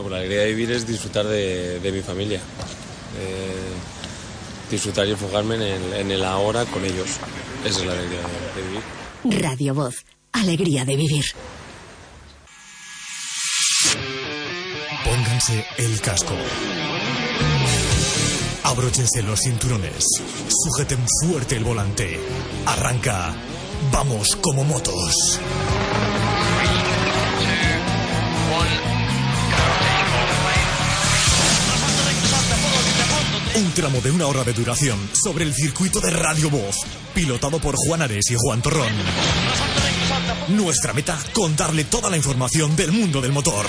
Pues la alegría de vivir es disfrutar de mi familia, disfrutar y enfocarme en el ahora con ellos. Esa es la alegría de vivir. Radio Voz, alegría de vivir. Pónganse el casco. Abróchense los cinturones. Sujeten fuerte el volante. Arranca. Vamos como motos. Un tramo de 1 hora de duración sobre el circuito de Radio Voz, pilotado por Juan Ares y Juan Torrón. Nuestra meta, contarle toda la información del mundo del motor.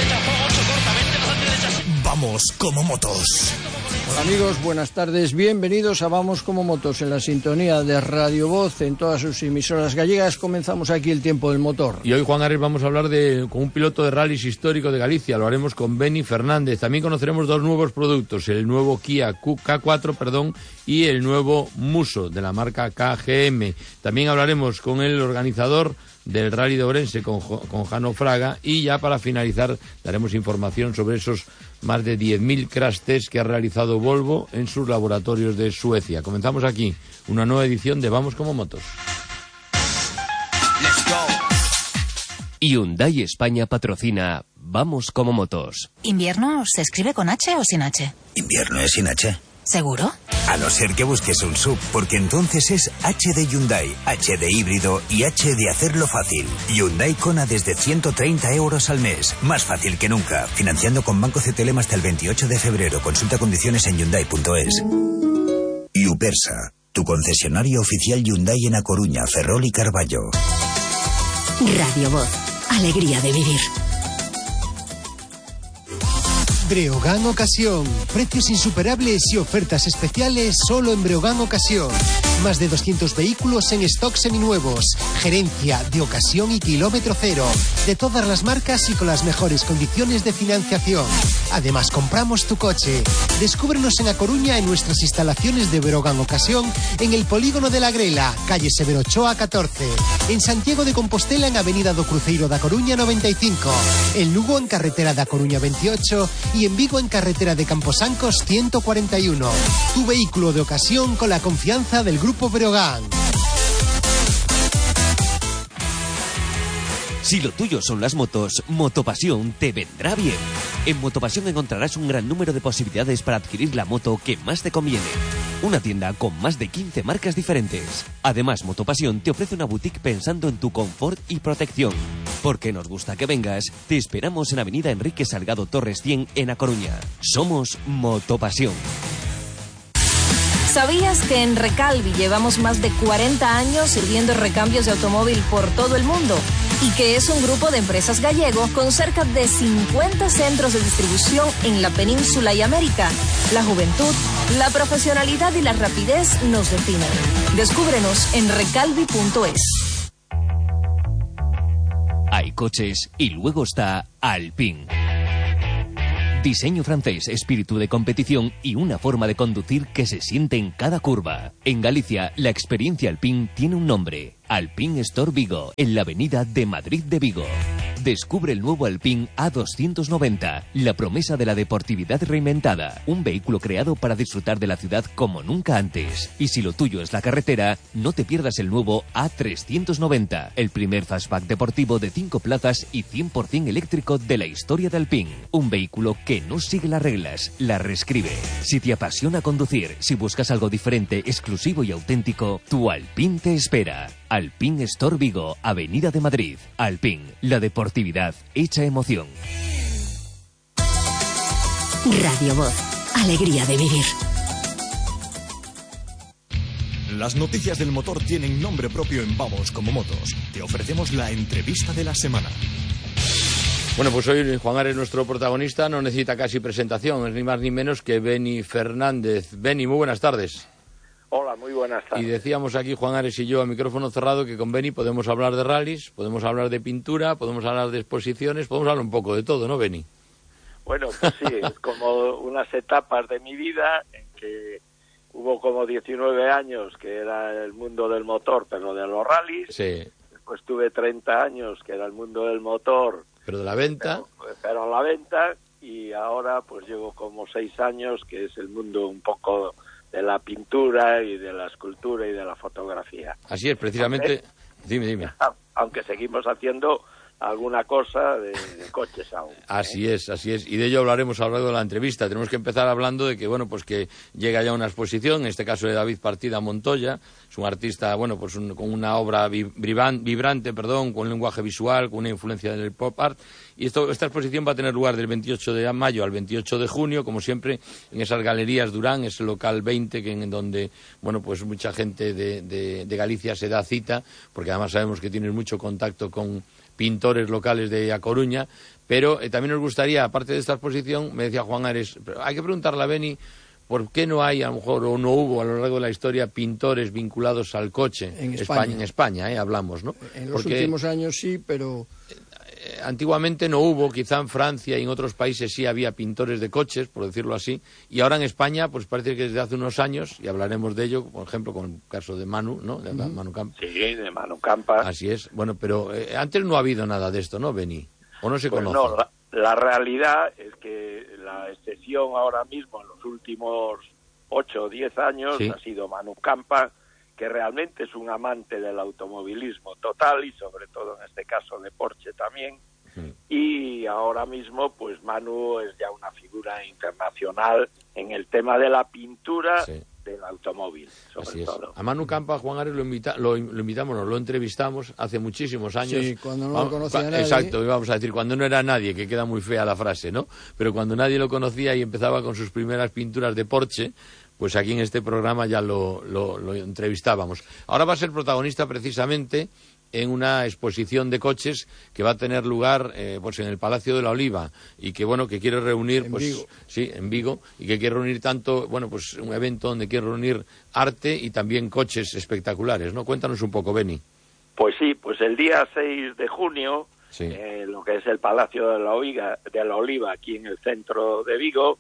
Vamos como motos. Hola amigos, buenas tardes, bienvenidos a Vamos como motos en la sintonía de Radio Voz en todas sus emisoras gallegas. Comenzamos aquí el tiempo del motor. Y hoy, Juan Ares, vamos a hablar con un piloto de rallies histórico de Galicia. Lo haremos con Beni Fernández. También conoceremos 2 nuevos productos, el nuevo Kia K4 y el nuevo Muso de la marca KGM. También hablaremos con el organizador del Rally de Ourense, con Jano Fraga, y ya para finalizar daremos información sobre esos más de 10.000 crash tests que ha realizado Volvo en sus laboratorios de Suecia. Comenzamos aquí una nueva edición de Vamos como motos. Hyundai España patrocina Vamos como motos. ¿Invierno se escribe con H o sin H? Invierno es sin H. ¿Seguro? A no ser que busques un SUV, porque entonces es H de Hyundai, H de híbrido y H de hacerlo fácil. Hyundai Kona desde 130 euros al mes. Más fácil que nunca. Financiando con Banco CTLM hasta el 28 de febrero. Consulta condiciones en Hyundai.es. Upersa, tu concesionario oficial Hyundai en A Coruña, Ferrol y Carballo. Radio Voz, alegría de vivir. Breogán Ocasión. Precios insuperables y ofertas especiales solo en Breogán Ocasión. Más de 200 vehículos en stock seminuevos. Gerencia de ocasión y kilómetro cero. De todas las marcas y con las mejores condiciones de financiación. Además, compramos tu coche. Descúbrenos en A Coruña en nuestras instalaciones de Breogán Ocasión en el Polígono de la Grela, calle Severo Ochoa 14. En Santiago de Compostela en Avenida do Cruceiro da Coruña 95. En Lugo en carretera da Coruña 28 y en Vigo en carretera de Camposancos 141. Tu vehículo de ocasión con la confianza del Grupo Breogán. Si lo tuyo son las motos, Motopasión te vendrá bien. En Motopasión encontrarás un gran número de posibilidades para adquirir la moto que más te conviene. Una tienda con más de 15 marcas diferentes. Además, Motopasión te ofrece una boutique pensando en tu confort y protección. Porque nos gusta que vengas, te esperamos en Avenida Enrique Salgado Torres 100 en A Coruña. Somos Motopasión. ¿Sabías que en Recalvi llevamos más de 40 años sirviendo recambios de automóvil por todo el mundo? Y que es un grupo de empresas gallego con cerca de 50 centros de distribución en la península y América. La juventud, la profesionalidad y la rapidez nos definen. Descúbrenos en recalvi.es. Hay coches y luego está Alpine. Diseño francés, espíritu de competición y una forma de conducir que se siente en cada curva. En Galicia, la experiencia Alpine tiene un nombre. Alpine Store Vigo, en la avenida de Madrid de Vigo. Descubre el nuevo Alpine A290, la promesa de la deportividad reinventada. Un vehículo creado para disfrutar de la ciudad como nunca antes. Y si lo tuyo es la carretera, no te pierdas el nuevo A390, el primer fastback deportivo de 5 plazas y 100% eléctrico de la historia de Alpine. Un vehículo que no sigue las reglas, las reescribe. Si te apasiona conducir, si buscas algo diferente, exclusivo y auténtico, tu Alpine te espera. Alpine Store Vigo, Avenida de Madrid. Alpine, la deportividad hecha emoción. Radio Voz, alegría de vivir. Las noticias del motor tienen nombre propio en Vamos como motos. Te ofrecemos la entrevista de la semana. Bueno, pues hoy Juan Ares, nuestro protagonista, no necesita casi presentación, es ni más ni menos que Beni Fernández. Beni, muy buenas tardes. Hola, muy buenas tardes. Y decíamos aquí, Juan Ares y yo, a micrófono cerrado, que con Beni podemos hablar de rallies, podemos hablar de pintura, podemos hablar de exposiciones, podemos hablar un poco de todo, ¿no, Beni? Bueno, pues sí, es como unas etapas de mi vida en que hubo como 19 años que era el mundo del motor, pero de los rallies. Sí. Después tuve 30 años que era el mundo del motor. Pero de la venta. Pero la venta. y ahora pues llevo como 6 años, que es el mundo un poco de la pintura y de la escultura y de la fotografía. Así es, precisamente. Dime. Aunque seguimos haciendo alguna cosa de coches aún. Así es. Y de ello hablaremos a lo largo de la entrevista. Tenemos que empezar hablando de que, bueno, pues que llega ya una exposición, en este caso de David Partida Montoya. Es un artista, bueno, pues con una obra vibrante, con un lenguaje visual, con una influencia del pop art. Y esta exposición va a tener lugar del 28 de mayo al 28 de junio, como siempre, en esas galerías Durán, ese local 20, en donde, bueno, pues mucha gente de Galicia se da cita, porque además sabemos que tienes mucho contacto con pintores locales de A Coruña, pero también nos gustaría, aparte de esta exposición, me decía Juan Ares, hay que preguntarle a Beni por qué no hay, a lo mejor, o no hubo a lo largo de la historia, pintores vinculados al coche en España, hablamos, ¿no? En los últimos años sí, pero antiguamente no hubo, quizá en Francia y en otros países sí había pintores de coches, por decirlo así, y ahora en España, pues parece que desde hace unos años, y hablaremos de ello, por ejemplo, con el caso de Manu, ¿no? De Manu Campa. Sí, de Manu Campa. Así es, bueno, pero antes no ha habido nada de esto, ¿no, Beni? ¿O no se conoce? No, la realidad es que la excepción ahora mismo, en los últimos 8 o 10 años, ha sido Manu Campa, que realmente es un amante del automovilismo total y sobre todo en este caso de Porsche también. Y ahora mismo pues Manu es ya una figura internacional en el tema de la pintura del automóvil, sobre todo. A Manu Campa, Juan Ares, lo entrevistamos hace muchísimos años. Sí, cuando no lo conocía nadie. Exacto, íbamos a decir, cuando no era nadie, que queda muy fea la frase, ¿no? Pero cuando nadie lo conocía y empezaba con sus primeras pinturas de Porsche, pues aquí en este programa ya lo entrevistábamos. Ahora va a ser protagonista precisamente en una exposición de coches que va a tener lugar pues en el Palacio de la Oliva y que bueno que quiere reunir en Vigo y que quiere reunir tanto pues un evento donde quiere reunir arte y también coches espectaculares, ¿no? Cuéntanos un poco, Beni. Pues sí, pues el día 6 de junio lo que es el Palacio de la Oliva aquí en el centro de Vigo,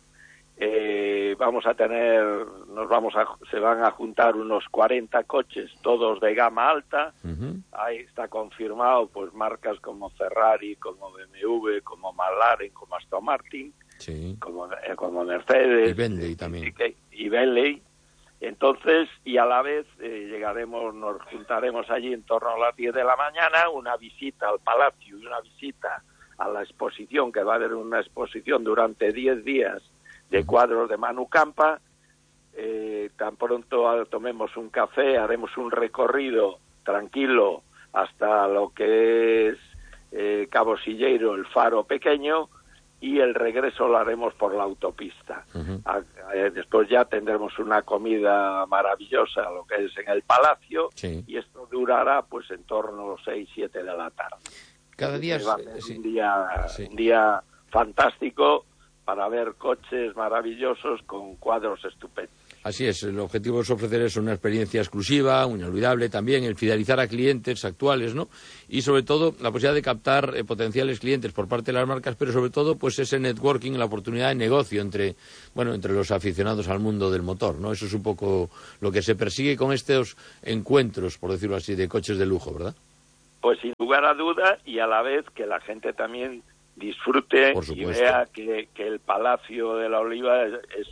se van a juntar unos 40 coches, todos de gama alta. Ahí está confirmado pues marcas como Ferrari, como BMW, como McLaren, como Aston Martin, como Mercedes, y Bentley también. Y Bentley. Entonces, y a la vez nos juntaremos allí en torno a las 10 de la mañana, una visita al palacio y una visita a la exposición, que va a haber una exposición durante 10 días de cuadros de Manu Campa. Tan pronto tomemos un café, haremos un recorrido tranquilo hasta lo que es Cabo Silleiro, el faro pequeño, y el regreso lo haremos por la autopista. Después ya tendremos una comida maravillosa, lo que es en el palacio, y esto durará pues en torno a 6-7 de la tarde. Cada día va a ser un día fantástico para ver coches maravillosos con cuadros estupendos. Así es, el objetivo es ofrecer una experiencia exclusiva, inolvidable también, el fidelizar a clientes actuales, ¿no? Y sobre todo la posibilidad de captar potenciales clientes por parte de las marcas, pero sobre todo pues ese networking, la oportunidad de negocio entre los aficionados al mundo del motor, ¿no? Eso es un poco lo que se persigue con estos encuentros, por decirlo así, de coches de lujo, ¿verdad? Pues sin lugar a duda, y a la vez que la gente también disfrute y vea que el Palacio de la Oliva es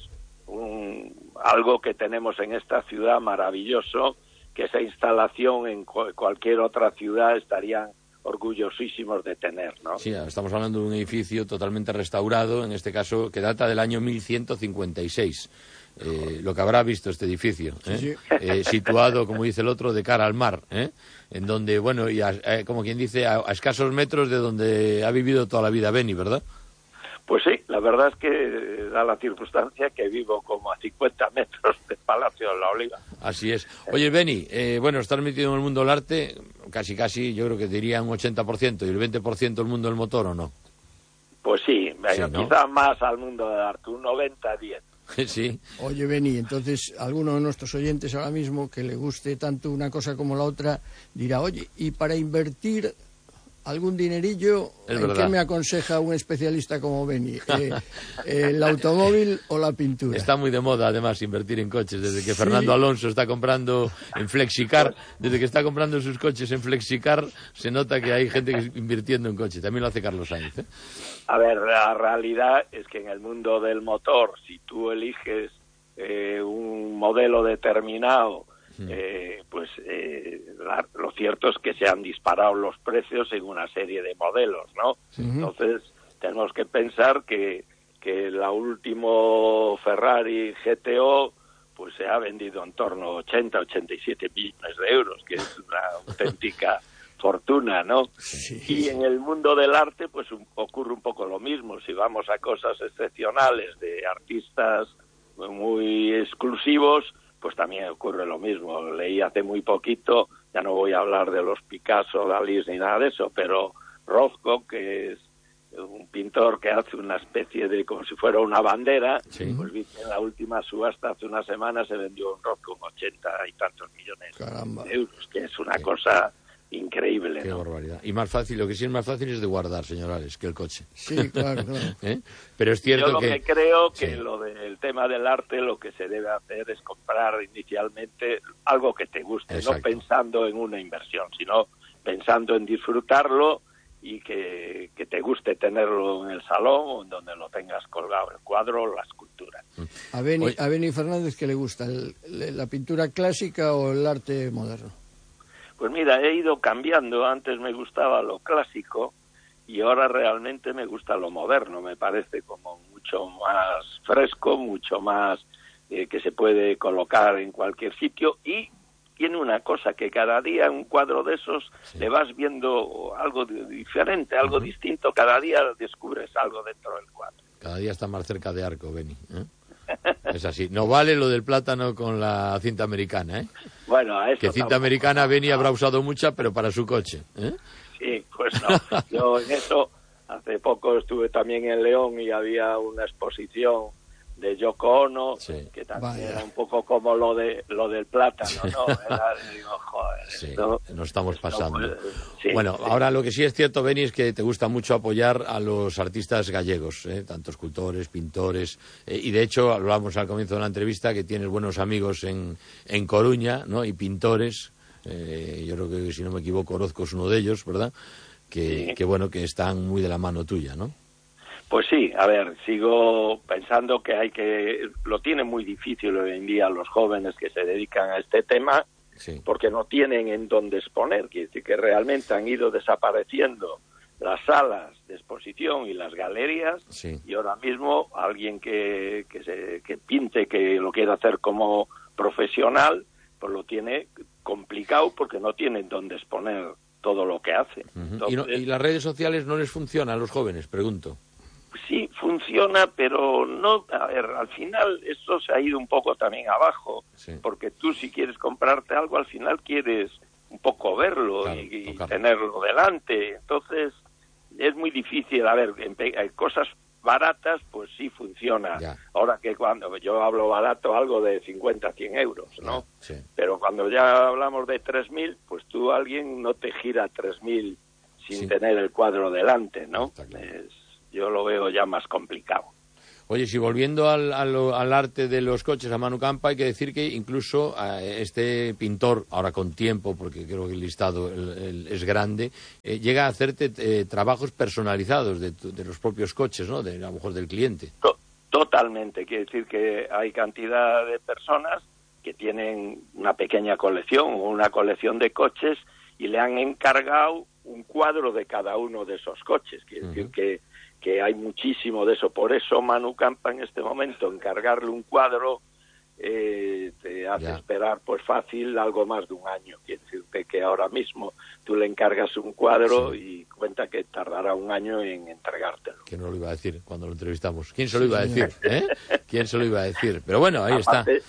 algo que tenemos en esta ciudad maravilloso, que esa instalación en cualquier otra ciudad estarían orgullosísimos de tener, ¿no? Sí, estamos hablando de un edificio totalmente restaurado, en este caso que data del año 1156. Lo que habrá visto este edificio, situado, como dice el otro, de cara al mar, en donde, como quien dice, a escasos metros de donde ha vivido toda la vida Beni, ¿verdad? Pues sí, la verdad es que da la circunstancia que vivo como a 50 metros del Palacio de la Oliva. Así es. Oye, Beni, estar metido en el mundo del arte, casi, yo creo que diría un 80%, y el 20% el mundo del motor, ¿o no? Pues sí, ¿no? Quizás más al mundo del arte, un 90-10. Sí. Oye, Beni, entonces alguno de nuestros oyentes ahora mismo que le guste tanto una cosa como la otra dirá, oye, y para invertir algún dinerillo. ¿En qué me aconseja un especialista como Beni? ¿El automóvil o la pintura? Está muy de moda, además, invertir en coches. Desde que Fernando Alonso está comprando en Flexicar, desde que está comprando sus coches en Flexicar, se nota que hay gente que está invirtiendo en coches. También lo hace Carlos Sainz, ¿eh? A ver, la realidad es que en el mundo del motor, si tú eliges un modelo determinado, lo cierto es que se han disparado los precios en una serie de modelos, ¿no? Entonces tenemos que pensar que la último Ferrari GTO pues se ha vendido en torno a 80-87 millones de euros, que es una auténtica fortuna, ¿no? Sí. Y en el mundo del arte pues ocurre un poco lo mismo. Si vamos a cosas excepcionales de artistas muy exclusivos, pues también ocurre lo mismo. Leí hace muy poquito, ya no voy a hablar de los Picasso, Dalí ni nada de eso, pero Rothko, que es un pintor que hace una especie de, como si fuera una bandera, pues vi que en la última subasta hace una semana se vendió un Rothko con 80 y tantos millones de euros, que es una cosa increíble. Qué ¿no? barbaridad. Y más fácil, lo que sí es más fácil es de guardar, señor Alex, que el coche. Sí, claro. Pero es cierto Yo lo que creo que lo del tema del arte, lo que se debe hacer es comprar inicialmente algo que te guste. Exacto. No pensando en una inversión, sino pensando en disfrutarlo y que te guste tenerlo en el salón o en donde lo tengas colgado, el cuadro o la escultura. A Beni Fernández, ¿qué le gusta? ¿La pintura clásica o el arte moderno? Pues mira, he ido cambiando. Antes me gustaba lo clásico y ahora realmente me gusta lo moderno. Me parece como mucho más fresco, mucho más que se puede colocar en cualquier sitio, y tiene una cosa, que cada día un cuadro de esos le vas viendo algo diferente, algo distinto. Cada día descubres algo dentro del cuadro. Cada día está más cerca de Arco, Beni, ¿eh? Es así. No vale lo del plátano con la cinta americana, ¿eh? Bueno, a eso que cinta americana Beni habrá usado mucha, pero para su coche, ¿eh? Sí, pues no. Yo en eso, hace poco estuve también en León y había una exposición de Yoko Ono, que también era un poco como lo del plátano, ¿no? Digo, joder, nos estamos pasando. Bueno, ahora lo que sí es cierto, Beni, es que te gusta mucho apoyar a los artistas gallegos, tanto escultores, pintores, y de hecho hablábamos al comienzo de la entrevista que tienes buenos amigos en Coruña, ¿no? Y pintores, yo creo que, si no me equivoco, Orozco es uno de ellos, ¿verdad? Que bueno, que están muy de la mano tuya, ¿no? Pues sí, a ver, sigo pensando que lo tienen muy difícil hoy en día los jóvenes que se dedican a este tema, porque no tienen en dónde exponer. Quiere decir que realmente han ido desapareciendo las salas de exposición y las galerías, y ahora mismo alguien que pinte, que lo quiera hacer como profesional, pues lo tiene complicado porque no tienen dónde exponer todo lo que hace. Entonces, ¿Y las redes sociales no les funcionan a los jóvenes? Pregunto. Sí, funciona, pero no. A ver, al final esto se ha ido un poco también abajo, porque tú, si quieres comprarte algo, al final quieres un poco verlo, claro, y tenerlo delante. Entonces es muy difícil. A ver, en cosas baratas pues sí funciona. Ahora que cuando yo hablo barato, algo de 50, 100 euros, ¿no? Pero cuando ya hablamos de 3.000, pues tú, alguien no te gira 3.000 sin tener el cuadro delante, ¿no? Yo lo veo ya más complicado. Oye, si volviendo al arte de los coches, a Manu Campa, hay que decir que incluso este pintor, ahora con tiempo, porque creo que el listado es grande, llega a hacerte trabajos personalizados de los propios coches, ¿no? A lo mejor del cliente. Totalmente. Quiere decir que hay cantidad de personas que tienen una pequeña colección o una colección de coches y le han encargado un cuadro de cada uno de esos coches. Quiere decir que hay muchísimo de eso. Por eso Manu Campa en este momento, encargarle un cuadro te hace esperar pues fácil algo más de un año. Quiere decirte que ahora mismo tú le encargas un cuadro y cuenta que tardará un año en entregártelo. ¿Quién no lo iba a decir cuando lo entrevistamos? ¿Quién se lo iba a decir? ¿Quién se lo iba a decir? Pero bueno, ahí aparte, está.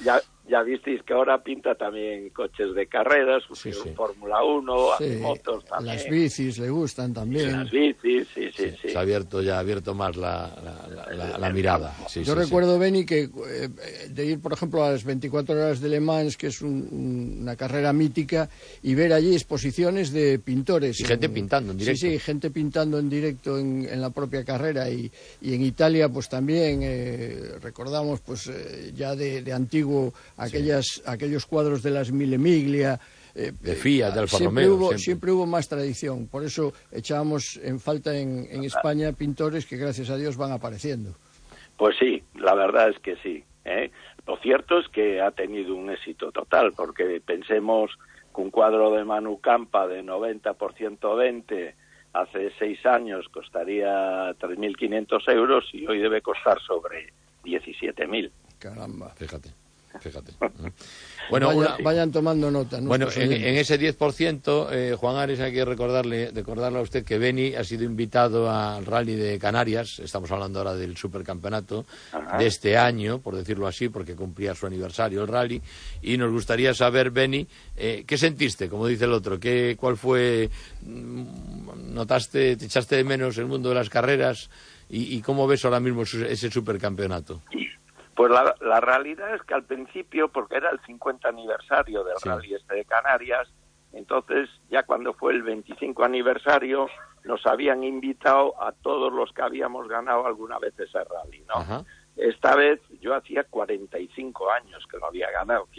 ya visteis que ahora pinta también coches de carreras, Fórmula 1, hace motos también. Las bicis le gustan también. Las bicis, sí. Se ha abierto más la mirada. Yo recuerdo, Beni, que de ir, por ejemplo, a las 24 horas de Le Mans, que es una carrera mítica, y ver allí exposiciones de pintores. Y gente pintando en directo. Sí, gente pintando en directo en la propia carrera. Y en Italia, pues también recordamos, pues ya de antiguo, aquellos cuadros de las Mille Miglia, de Fiat, de Alfa Romeo. Siempre hubo más tradición, por eso echábamos en falta en España pintores que gracias a Dios van apareciendo. Pues sí, la verdad es que sí, ¿eh? Lo cierto es que ha tenido un éxito total, porque pensemos que un cuadro de Manu Campa de 90 por 120 hace 6 años costaría 3.500 euros y hoy debe costar sobre 17.000. Caramba. Fíjate. Bueno, vayan tomando nota. Bueno, en ese 10%, Juan Ares, hay que recordarle a usted que Beni ha sido invitado al Rally de Canarias. Estamos hablando ahora del supercampeonato de este año, por decirlo así, porque cumplía su aniversario el Rally. Y nos gustaría saber, Beni, ¿qué sentiste? Como dice el otro, ¿cuál fue? ¿Notaste, te echaste de menos el mundo de las carreras? ¿Y cómo ves ahora mismo ese supercampeonato? Pues la realidad es que al principio, porque era el 50 aniversario del Rally de Canarias, entonces ya cuando fue el 25 aniversario nos habían invitado a todos los que habíamos ganado alguna vez ese Rally, ¿no? Ajá. Esta vez yo hacía 45 años que lo había ganado,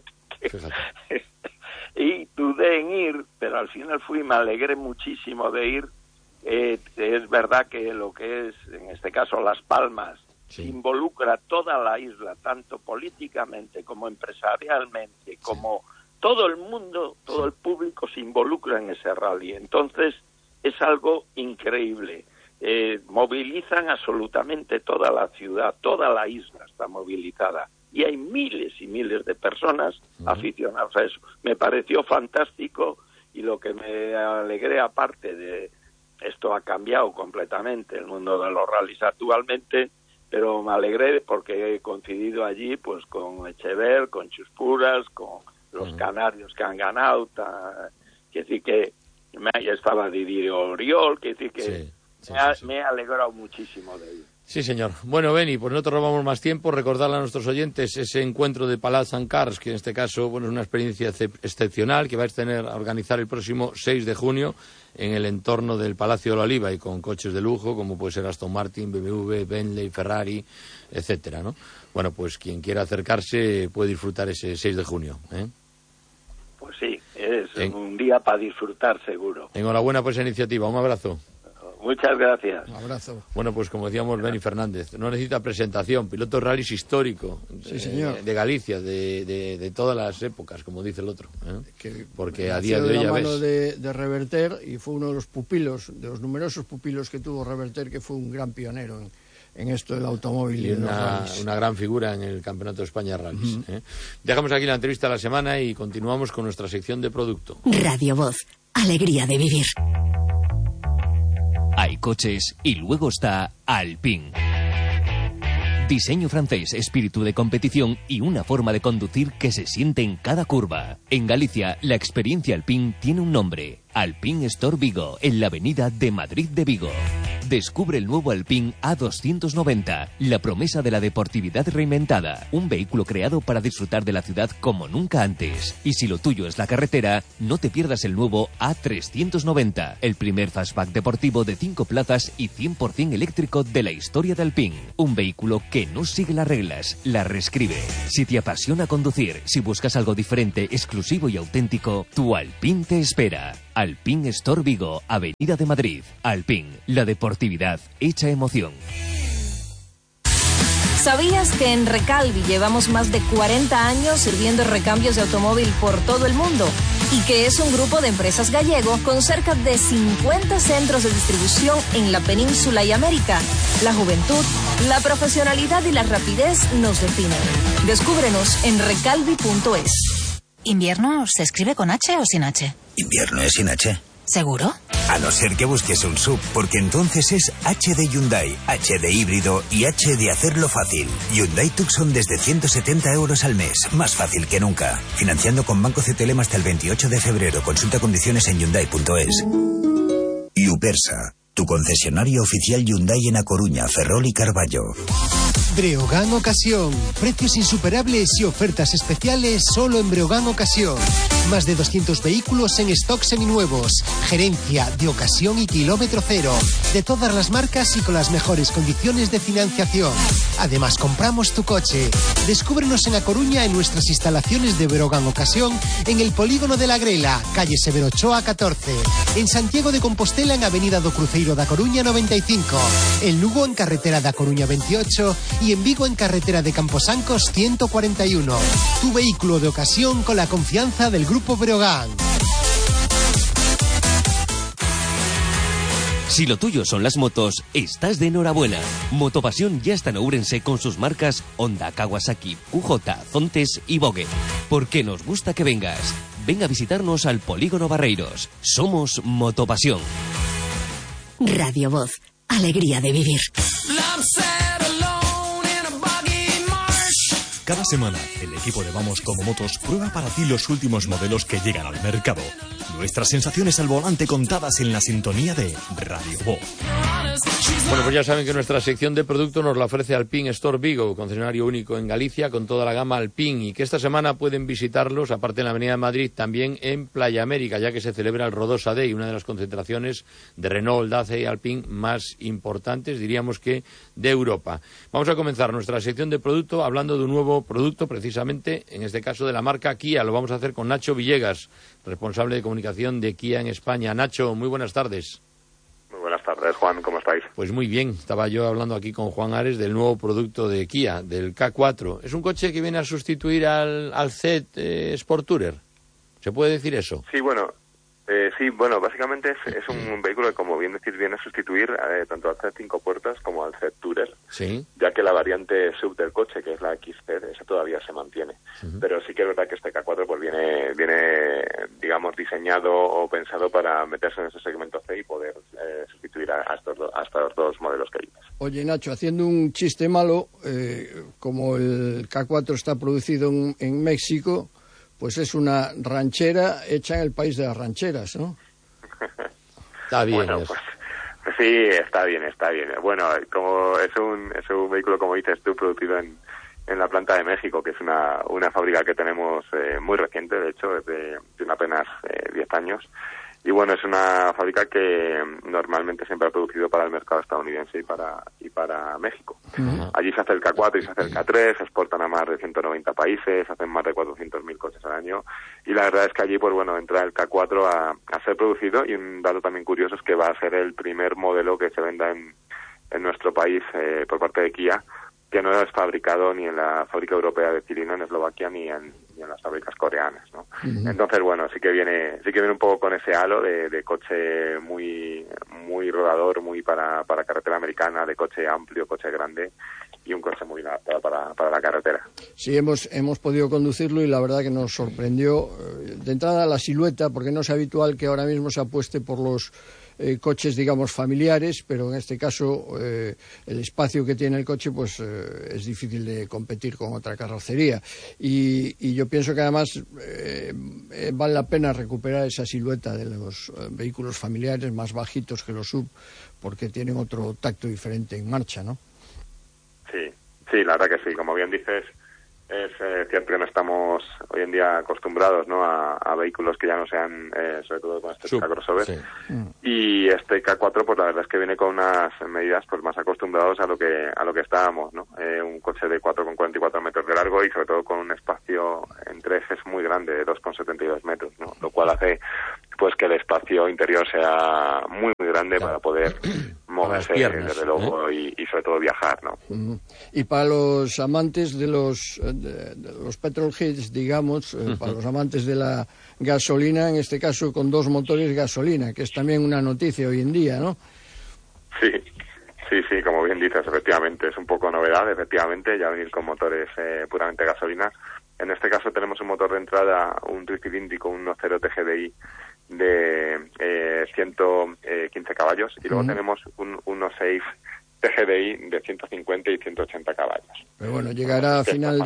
y dudé en ir, pero al final fui, me alegré muchísimo de ir. Es verdad que lo que es, en este caso, Las Palmas, involucra toda la isla, tanto políticamente como empresarialmente, como todo el mundo, todo el público se involucra en ese rally. Entonces, es algo increíble. Movilizan absolutamente toda la ciudad, toda la isla está movilizada. Y hay miles y miles de personas aficionadas a eso. Me pareció fantástico y lo que me alegré, aparte de esto, ha cambiado completamente el mundo de los rallies actualmente, pero me alegré porque he coincidido allí pues con Echever, con Chuspuras, con los canarios que han ganado, que decir que estaba Didier Oriol, que decir que me he alegrado muchísimo de ello. Sí, señor. Bueno, Beni, pues no te robamos más tiempo. Recordarle a nuestros oyentes ese encuentro de Palats and Cars, que en este caso es una experiencia excepcional que vais a organizar el próximo 6 de junio en el entorno del Palacio de la Oliva y con coches de lujo, como puede ser Aston Martin, BMW, Bentley, Ferrari, etcétera, ¿no? Bueno, pues quien quiera acercarse puede disfrutar ese 6 de junio, ¿eh? Pues sí, es un día para disfrutar seguro. Enhorabuena por esa iniciativa. Un abrazo. Muchas gracias. Un abrazo. Bueno, pues como decíamos, Beni Fernández, no necesita presentación, piloto de rallies histórico, de Galicia, de todas las épocas, como dice el otro, ¿eh? Porque a día de hoy ya ya mano ves... de Reverter, y fue uno de los pupilos, de los numerosos pupilos que tuvo Reverter, que fue un gran pionero en esto del automóvil y una gran figura en el Campeonato de España de Rallys. Dejamos aquí la entrevista de la semana y continuamos con nuestra sección de producto. Radio Voz, alegría de vivir. Hay coches y luego está Alpine. Diseño francés, espíritu de competición y una forma de conducir que se siente en cada curva. En Galicia, la experiencia Alpine tiene un nombre: Alpine Store Vigo, en la avenida de Madrid de Vigo. Descubre el nuevo Alpine A290, la promesa de la deportividad reinventada. Un vehículo creado para disfrutar de la ciudad como nunca antes. Y si lo tuyo es la carretera, no te pierdas el nuevo A390, el primer fastback deportivo de 5 plazas y 100% eléctrico de la historia de Alpine. Un vehículo que no sigue las reglas, las reescribe. Si te apasiona conducir, si buscas algo diferente, exclusivo y auténtico, tu Alpine te espera. Alpine Store Vigo, Avenida de Madrid. Alpine, la deportividad hecha emoción. ¿Sabías que en Recalvi llevamos más de 40 años sirviendo recambios de automóvil por todo el mundo? Y que es un grupo de empresas gallego con cerca de 50 centros de distribución en la península y América. La juventud, la profesionalidad y la rapidez nos definen. Descúbrenos en recalvi.es. ¿Invierno se escribe con H o sin H? Invierno es sin H. ¿Seguro? A no ser que busques un SUV, porque entonces es H de Hyundai, H de híbrido y H de hacerlo fácil. Hyundai Tucson desde 170 euros al mes, más fácil que nunca. Financiando con Banco CTLM hasta el 28 de febrero. Consulta condiciones en Hyundai.es. Upersa, tu concesionario oficial Hyundai en A Coruña, Ferrol y Carballo. Breogán Ocasión. Precios insuperables y ofertas especiales solo en Breogán Ocasión. Más de 200 vehículos en stock seminuevos. Gerencia de ocasión y kilómetro cero. De todas las marcas y con las mejores condiciones de financiación. Además, compramos tu coche. Descúbrenos en A Coruña en nuestras instalaciones de Breogán Ocasión en el Polígono de la Grela, calle Severo Ochoa 14. En Santiago de Compostela en Avenida do Cruceiro da Coruña 95. En Lugo en carretera da Coruña 28 y en Vigo en carretera de Camposancos 141. Tu vehículo de ocasión con la confianza del Grupo Breogán. Si lo tuyo son las motos, estás de enhorabuena. Motopasión ya está en Ourense con sus marcas Honda, Kawasaki, QJ, Zontes y Vogue. Porque nos gusta que vengas. Ven a visitarnos al Polígono Barreiros. Somos Motopasión. Radio Voz. Alegría de vivir. Cada semana, el equipo de Vamos Como Motos prueba para ti los últimos modelos que llegan al mercado. Nuestras sensaciones al volante contadas en la sintonía de Radio Voz. Bueno, pues ya saben que nuestra sección de producto nos la ofrece Alpine Store Vigo, concesionario único en Galicia con toda la gama Alpine, y que esta semana pueden visitarlos, aparte en la Avenida de Madrid, también en Playa América, ya que se celebra el Rodosa Day, una de las concentraciones de Renault, Dacia y Alpine más importantes, diríamos que de Europa. Vamos a comenzar nuestra sección de producto hablando de un nuevo producto, precisamente, en este caso de la marca Kia. Lo vamos a hacer con Nacho Villegas, responsable de comunicación de Kia en España. Nacho, muy buenas tardes. Muy buenas tardes, Juan, ¿cómo estáis? Pues muy bien, estaba yo hablando aquí con Juan Ares del nuevo producto de Kia, del K4. Es un coche que viene a sustituir al Z Sport Tourer, ¿se puede decir eso? Sí, bueno, básicamente es un vehículo que, como bien decís, viene a sustituir tanto al Z 5 puertas como al Z Tourer, sí, ya que la variante sub del coche, que es la XZ, esa todavía se mantiene. Pero sí que es verdad que este K4 pues viene, digamos, diseñado o pensado para meterse en ese segmento C y poder sustituir a estos dos modelos que hay. Oye, Nacho, haciendo un chiste malo, como el K4 está producido en México, pues es una ranchera hecha en el país de las rancheras, ¿no? Está bien. Bueno, pues sí, está bien. Bueno, como es un vehículo, como dices tú, producido en la planta de México, que es una fábrica que tenemos muy reciente, de hecho, tiene apenas 10 años. Y bueno, es una fábrica que normalmente siempre ha producido para el mercado estadounidense y para México. Allí se hace el K4 y se hace el K3, se exportan a más de 190 países, se hacen más de 400.000 coches al año. Y la verdad es que allí, pues bueno, entra el K4 a ser producido, y un dato también curioso es que va a ser el primer modelo que se venda en nuestro país por parte de Kia, que no es fabricado ni en la fábrica europea de Cilino, en Eslovaquia, ni en las fábricas coreanas, ¿no? Entonces, bueno, sí que viene un poco con ese halo de coche muy rodador, muy para carretera americana, de coche amplio, coche grande, y un coche muy adaptado para la carretera. Sí, hemos podido conducirlo y la verdad que nos sorprendió de entrada la silueta, porque no es habitual que ahora mismo se apueste por los coches, digamos, familiares, pero en este caso el espacio que tiene el coche pues es difícil de competir con otra carrocería, y yo pienso que además vale la pena recuperar esa silueta de los vehículos familiares más bajitos que los sub, porque tienen otro tacto diferente en marcha, ¿no? Sí, la verdad que sí, como bien dices, es cierto que no estamos hoy en día acostumbrados, ¿no?, a vehículos que ya no sean, sobre todo con este crossover. Sí. Y este K4, pues la verdad es que viene con unas medidas pues más acostumbrados a lo que estábamos, ¿no? Un coche de 4,44 metros de largo y sobre todo con un espacio entre ejes muy grande, de 2,72 metros, ¿no? Lo cual hace pues que el espacio interior sea muy grande para poder moverse, desde luego, y sobre todo viajar, ¿no? Y para los amantes de los petrolheads, digamos, para los amantes de la gasolina, en este caso con dos motores gasolina, que es también una noticia hoy en día, ¿no? Sí, como bien dices, efectivamente, es un poco novedad, efectivamente, ya venir con motores puramente gasolina. En este caso tenemos un motor de entrada, un tricilíndrico, un 1.0 TGDI, 115 caballos, y luego tenemos un 1.6 TGDI de 150 y 180 caballos. Pero bueno, llegará a final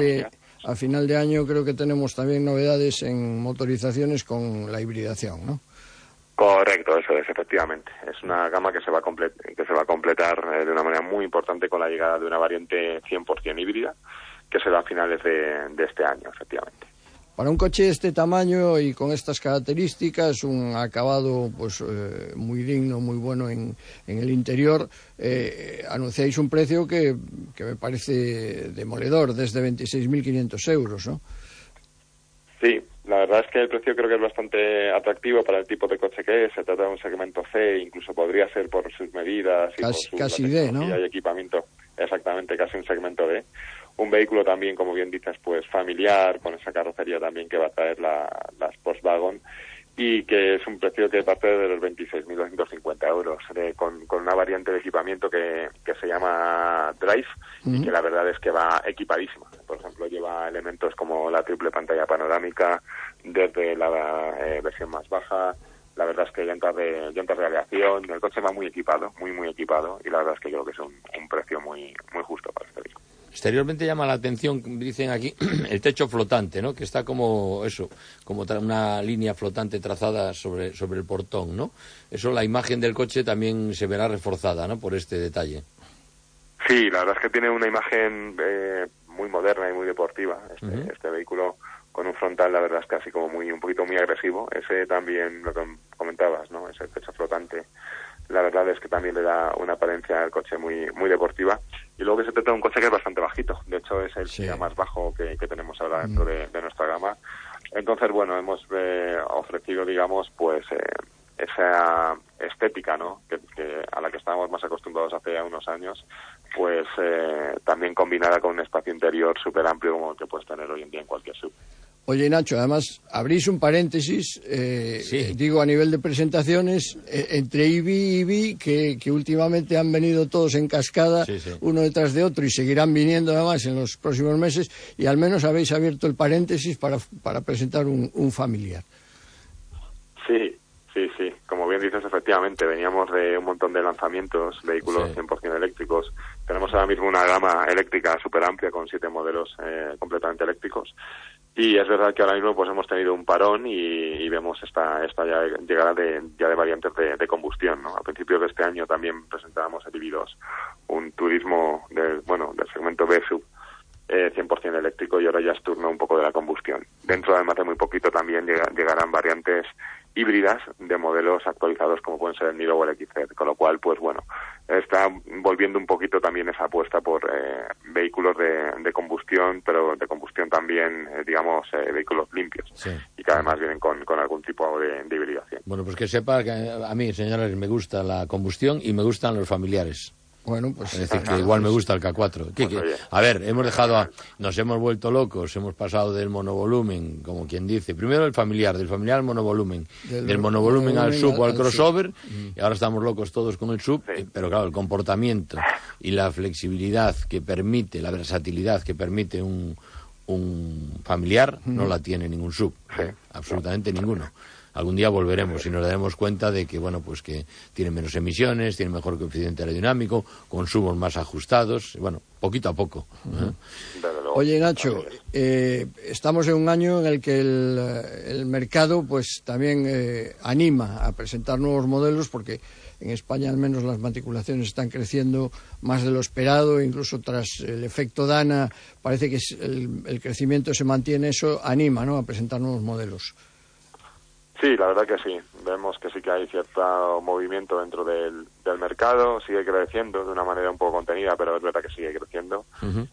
de año, creo que tenemos también novedades en motorizaciones con la hibridación, ¿no? Correcto, eso es, efectivamente. Es una gama que se va a completar de una manera muy importante con la llegada de una variante 100% híbrida, que será a finales de este año, efectivamente. Para un coche de este tamaño y con estas características, un acabado pues muy digno, muy bueno en el interior, anunciáis un precio que me parece demoledor, desde 26.500 euros, ¿no? Sí, la verdad es que el precio creo que es bastante atractivo para el tipo de coche que es. Se trata de un segmento C, incluso podría ser por sus medidas y por su D, ¿no? Y equipamiento. Exactamente, casi un segmento D. Un vehículo también, como bien dices, pues familiar, con esa carrocería también que va a traer las Volkswagen, y que es un precio que parte de los 26.250 euros, con una variante de equipamiento que se llama Drive, y que la verdad es que va equipadísima. Por ejemplo, lleva elementos como la triple pantalla panorámica desde la versión más baja. La verdad es que llantas de aleación, el coche va muy equipado, muy equipado, y la verdad es que yo creo que es un precio muy justo para este vehículo. Exteriormente llama la atención, dicen aquí, el techo flotante, ¿no? Que está como eso, como una línea flotante trazada sobre el portón, ¿no? Eso, la imagen del coche también se verá reforzada, ¿no? Por este detalle. Sí, la verdad es que tiene una imagen muy moderna y muy deportiva, este vehículo, con un frontal, la verdad es que así como un poquito muy agresivo. Ese también, lo que comentabas, ¿no? Ese techo flotante, la verdad es que también le da una apariencia al coche muy deportiva. Y luego que se trata de un coche que es bastante bajito. De hecho, es el más bajo que tenemos ahora dentro de nuestra gama. Entonces, bueno, hemos ofrecido, digamos, pues esa estética, ¿no? Que a la que estábamos más acostumbrados hace ya unos años, pues también combinada con un espacio interior súper amplio como el que puedes tener hoy en día en cualquier SUV. Oye, Nacho, además, abrís un paréntesis, digo, a nivel de presentaciones, entre IBI y IBI, que últimamente han venido todos en cascada, uno detrás de otro, y seguirán viniendo además en los próximos meses, y al menos habéis abierto el paréntesis para presentar un familiar. Sí. Como bien dices, efectivamente, veníamos de un montón de lanzamientos, vehículos 100% eléctricos. Tenemos ahora mismo una gama eléctrica súper amplia con 7 modelos completamente eléctricos. Y es verdad que ahora mismo pues hemos tenido un parón y vemos esta llegada de variantes de combustión, ¿no? A principios de este año también presentábamos el IBI2, un turismo del segmento B-Sub 100% eléctrico, y ahora ya es turno un poco de la combustión. Dentro además de muy poquito también llegarán variantes híbridas de modelos actualizados como pueden ser el Niro o el XZ, con lo cual pues bueno, está volviendo un poquito también esa apuesta por vehículos de combustión, pero de combustión también digamos vehículos limpios, y que además vienen con algún tipo de hibridación. Bueno, pues que sepa que a mí, señores, me gusta la combustión y me gustan los familiares. Bueno, pues... Es decir, que igual me gusta el K4. A ver, nos hemos vuelto locos, hemos pasado del monovolumen, como quien dice, primero del familiar al monovolumen, del monovolumen al SUV o al crossover, y ahora estamos locos todos con el SUV, pero claro, el comportamiento y la flexibilidad que permite, la versatilidad que permite un familiar, no la tiene ningún SUV, absolutamente ninguno. Algún día volveremos y nos daremos cuenta de que, bueno, pues que tiene menos emisiones, tiene mejor coeficiente aerodinámico, consumos más ajustados, bueno, poquito a poco. Oye, Nacho, estamos en un año en el que el mercado pues también anima a presentar nuevos modelos, porque en España al menos las matriculaciones están creciendo más de lo esperado, incluso tras el efecto Dana parece que el crecimiento se mantiene. Eso anima, ¿no?, a presentar nuevos modelos. Sí, la verdad que sí. Vemos que sí que hay cierto movimiento dentro del mercado, sigue creciendo de una manera un poco contenida, pero es verdad que sigue creciendo.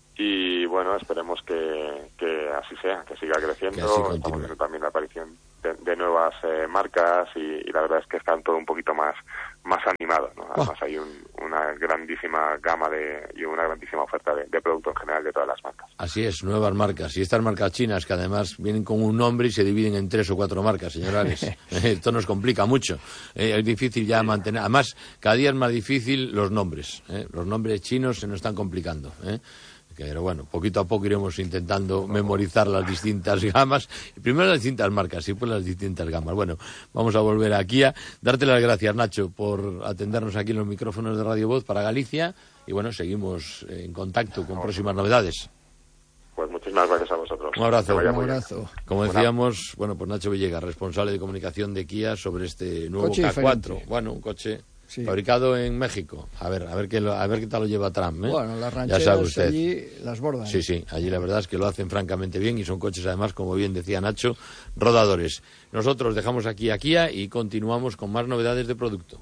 Y bueno, esperemos que así sea, que siga creciendo. Estamos viendo también la aparición de nuevas marcas y la verdad es que están todo un poquito más animados, ¿no? Además hay una grandísima gama y una grandísima oferta de producto en general de todas las marcas. Así es, nuevas marcas. Y estas marcas chinas que además vienen con un nombre y se dividen en 3 o 4 marcas, señores. Esto nos complica mucho. Es difícil ya mantener. Además, cada día es más difícil los nombres. Los nombres chinos se nos están complicando. Pero bueno, poquito a poco iremos intentando memorizar las distintas gamas. Primero las distintas marcas y después las distintas gamas. Bueno, vamos a volver aquí a darte las gracias, Nacho, por atendernos aquí en los micrófonos de Radio Voz para Galicia. Y bueno, seguimos en contacto con próximas novedades. Pues muchísimas gracias a vosotros. Un abrazo. Un abrazo. Como decíamos, bueno, pues Nacho Villegas, responsable de comunicación de Kia sobre este nuevo Coche K4. diferente. Bueno, un coche sí, fabricado en México. A ver qué tal lo lleva Trump, ¿eh? Bueno, las ya rancheras sabe usted. allí las bordan. Sí, allí la verdad es que lo hacen francamente bien y son coches además, como bien decía Nacho, rodadores. Nosotros dejamos aquí a Kia y continuamos con más novedades de producto.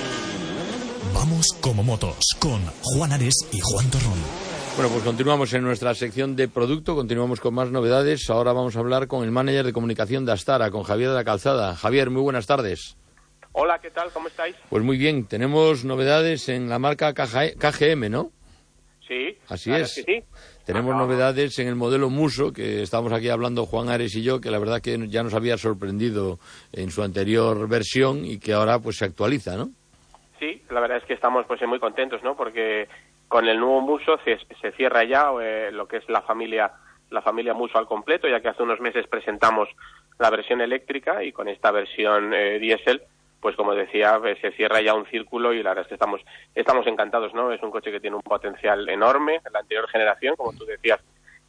Vamos como motos con Juan Ares y Juan Torrón. Bueno, pues continuamos en nuestra sección de producto, continuamos con más novedades. Ahora vamos a hablar con el manager de comunicación de Astara, con Javier de la Calzada. Javier, muy buenas tardes. Hola, ¿qué tal? ¿Cómo estáis? Pues muy bien, tenemos novedades en la marca KGM, ¿no? Sí. Así es. Que sí. Tenemos novedades en el modelo Muso, que estamos aquí hablando Juan Ares y yo, que la verdad que ya nos había sorprendido en su anterior versión y que ahora pues se actualiza, ¿no? Sí, la verdad es que estamos pues muy contentos, ¿no? Porque con el nuevo Muso se cierra ya lo que es la familia Muso al completo, ya que hace unos meses presentamos la versión eléctrica y con esta versión diésel, pues como decía, se cierra ya un círculo y la verdad es que estamos encantados, ¿no? Es un coche que tiene un potencial enorme. En la anterior generación, como tú decías,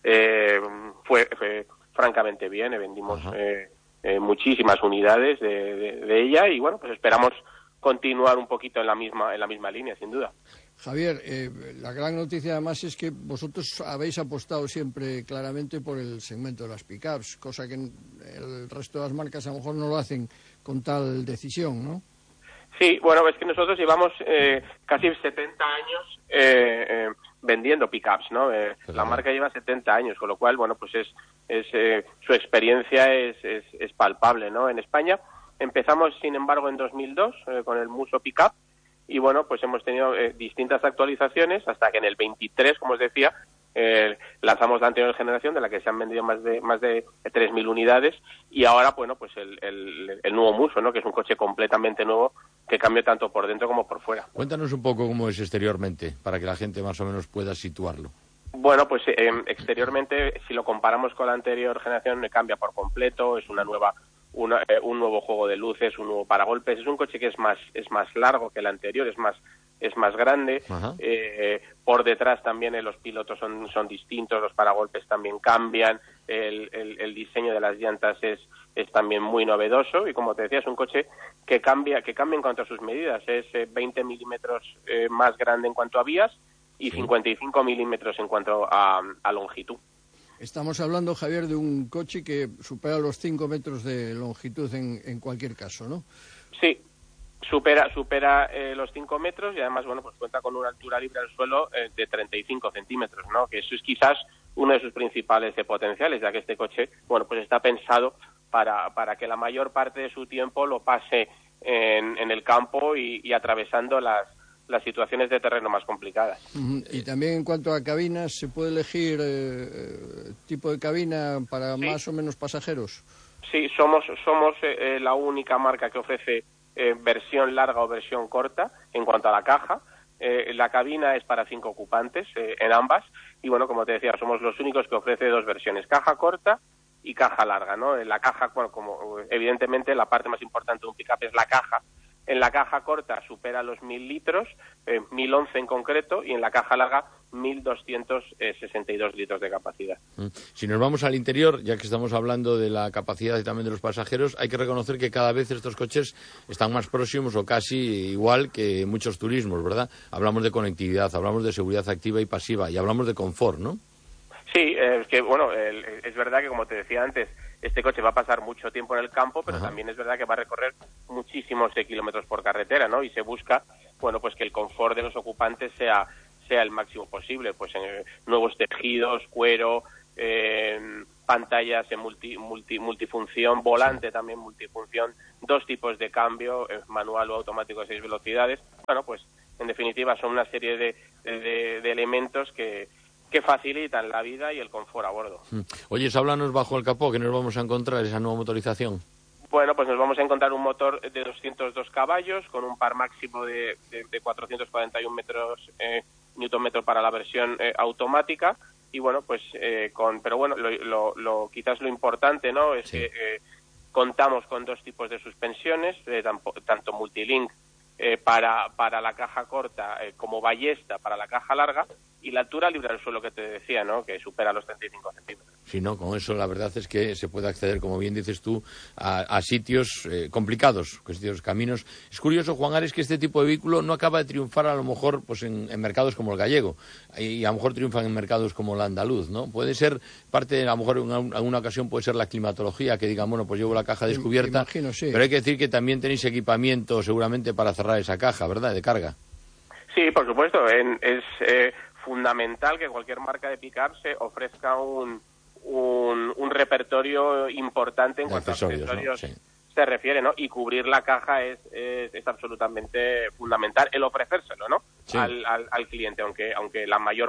fue francamente bien, vendimos muchísimas unidades de ella y bueno, pues esperamos continuar un poquito en la misma línea, sin duda. Javier, la gran noticia además es que vosotros habéis apostado siempre claramente por el segmento de las pickups, cosa que el resto de las marcas a lo mejor no lo hacen con tal decisión, ¿no? Sí, bueno, es que nosotros llevamos casi 70 años vendiendo pickups, ¿no? La marca lleva 70 años, con lo cual, bueno, pues su experiencia es palpable, ¿no? En España empezamos, sin embargo, en 2002 con el Muso Pickup y, bueno, pues hemos tenido distintas actualizaciones hasta que en el 23, como os decía, lanzamos la anterior generación de la que se han vendido más de 3.000 unidades y ahora, bueno, pues el nuevo Muso, ¿no? Que es un coche completamente nuevo que cambia tanto por dentro como por fuera. Cuéntanos un poco cómo es exteriormente para que la gente más o menos pueda situarlo. Bueno, pues exteriormente, si lo comparamos con la anterior generación, cambia por completo, es un nuevo juego de luces, un nuevo paragolpes, es un coche que es más largo que el anterior, es más grande. Por detrás también los pilotos son distintos, los paragolpes también cambian, el diseño de las llantas es también muy novedoso y, como te decía, es un coche que cambia en cuanto a sus medidas, es 20 milímetros más grande en cuanto a vías y 55 milímetros en cuanto a longitud. Estamos hablando, Javier, de un coche que supera los 5 metros de longitud en cualquier caso, ¿no? Sí, supera los 5 metros y además, bueno, pues cuenta con una altura libre al suelo de 35 centímetros, ¿no? Que eso es quizás uno de sus principales potenciales, ya que este coche, bueno, pues está pensado para que la mayor parte de su tiempo lo pase en el campo y atravesando las situaciones de terreno más complicadas. Y también en cuanto a cabinas, ¿se puede elegir tipo de cabina para más o menos pasajeros? Sí, somos la única marca que ofrece versión larga o versión corta en cuanto a la caja. La cabina es para 5 ocupantes en ambas y, bueno, como te decía, somos los únicos que ofrece 2 versiones, caja corta y caja larga, ¿no? En la caja, bueno, como evidentemente la parte más importante de un pick-up es la caja. En la caja corta supera los 1.000 litros, 1.011 en concreto, y en la caja larga 1.262 litros de capacidad. Si nos vamos al interior, ya que estamos hablando de la capacidad y también de los pasajeros, hay que reconocer que cada vez estos coches están más próximos o casi igual que muchos turismos, ¿verdad? Hablamos de conectividad, hablamos de seguridad activa y pasiva y hablamos de confort, ¿no? Sí, es que, bueno, es verdad que, como te decía antes, este coche va a pasar mucho tiempo en el campo, pero también es verdad que va a recorrer muchísimos kilómetros por carretera, ¿no? Y se busca, bueno, pues que el confort de los ocupantes sea el máximo posible, pues nuevos tejidos, cuero, pantallas en multifunción, volante también multifunción, 2 tipos de cambio, manual o automático de 6 velocidades. Bueno, pues en definitiva son una serie de elementos que facilitan la vida y el confort a bordo. Oye, háblanos bajo el capó, ¿qué nos vamos a encontrar esa nueva motorización? Bueno, pues nos vamos a encontrar un motor de 202 caballos con un par máximo de 441 newton-metros para la versión automática. y bueno, pues pero bueno, quizás lo importante, ¿no? Es que contamos con 2 tipos de suspensiones, tanto multilink para la caja corta como ballesta para la caja larga, y la altura libre del suelo que te decía, ¿no? Que supera los 35 centímetros. Sí, no, con eso la verdad es que se puede acceder, como bien dices tú, a sitios complicados, sitios, caminos. Es curioso, Juan Ares, que este tipo de vehículo no acaba de triunfar a lo mejor pues en mercados como el gallego, y a lo mejor triunfan en mercados como el andaluz, ¿no? Puede ser parte, a lo mejor en alguna ocasión puede ser la climatología, que digan, bueno, pues llevo la caja descubierta, imagino, sí. Pero hay que decir que también tenéis equipamiento seguramente para cerrar esa caja, ¿verdad?, de carga. Sí, por supuesto, es fundamental que cualquier marca de pick-up se ofrezca un repertorio importante en cuanto a accesorios, ¿no? Sí. Se refiere, ¿no? Y cubrir la caja es absolutamente fundamental, el ofrecérselo, ¿no? Sí. Al cliente, aunque la mayor